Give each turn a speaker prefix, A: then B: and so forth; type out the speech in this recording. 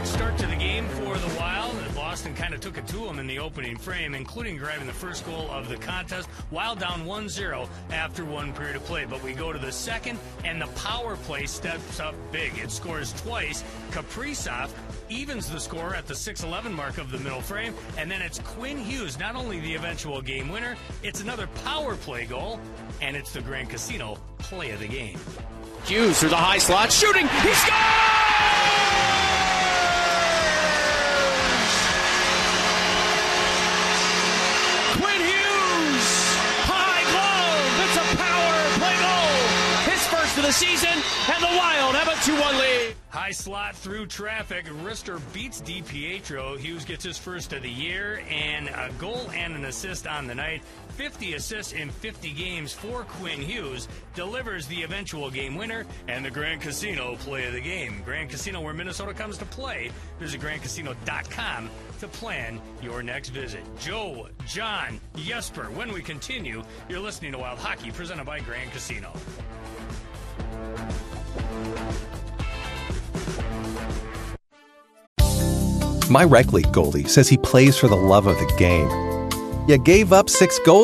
A: perfect start to the game for the Wild. Boston kind of took it to them in the opening frame, including grabbing the first goal of the contest. Wild down 1-0 after one period of play. But we go to the second, and the power play steps up big. It scores twice. Kaprizov evens the score at the 6:11 mark of the middle frame, and then it's Quinn Hughes, not only the eventual game winner, it's another power play goal, and it's the Grand Casino play of the game.
B: Hughes through the high slot, shooting, he scores! Quinn Hughes, high glove, it's a power play goal, his first of the season, and the Wild have a 2-1 lead.
A: High slot through traffic. Rister beats DiPietro. Hughes gets his first of the year and a goal and an assist on the night. 50 assists in 50 games for Quinn Hughes. Delivers the eventual game winner and the Grand Casino play of the game. Grand Casino, where Minnesota comes to play. Visit GrandCasino.com to plan your next visit. Joe, John, Jesper, when we continue, you're listening to Wild Hockey presented by Grand Casino.
C: My rec league goalie says he plays for the love of the game, yet gave up 6 goals